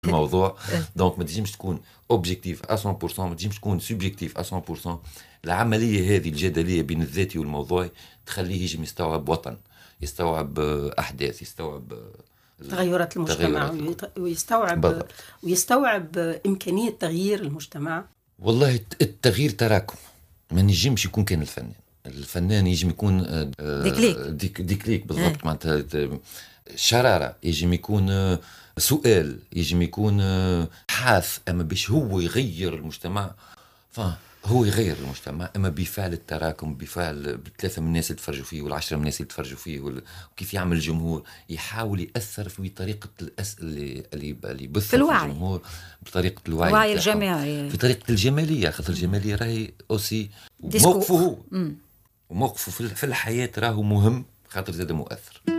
الموضوع. دونك ما تجيش تكون اوبجيكتيف 100%، ما تجيش تكون سوبجيكتيف 100%. العمليه هذه الجدليه بين الذاتي والموضوعي تخليه يجي يستوعب وطن، يستوعب احداث، يستوعب تغيرات المجتمع، ويستوعب امكانيه تغيير المجتمع. والله التغيير تراكم، ما نجمش يكون كان الفنان يجم يكون ديكليك بالضبط. معناتها شرارة، يجم يكون سؤال، يجم يكون حاث، أما باش هو يغير المجتمع هو يغير المجتمع أما بفعل التراكم، بفعل 3 من الناس اللي تفرجوا فيه وال10 من الناس اللي تفرجوا فيه، وكيف يعمل الجمهور، يحاول يأثر في طريقة اللي يبث الجمهور، بطريقة الوعي الجماعي، في طريقة الجمالية. خاطر الجمالية راهي أوسي موقفه في الحياة راهو مهم، خاطر زاد مؤثر.